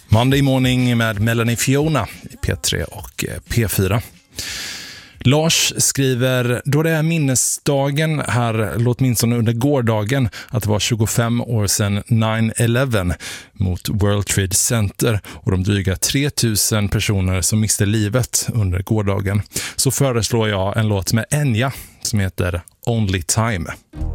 Monday Morning med Melanie Fiona i P3 och P4. Lars skriver, då det är minnesdagen här, åtminstone under gårdagen, att det var 25 år sedan 9/11 mot World Trade Center och de dryga 3000 personer som miste livet under gårdagen, så föreslår jag en låt med Enya som heter Only Time.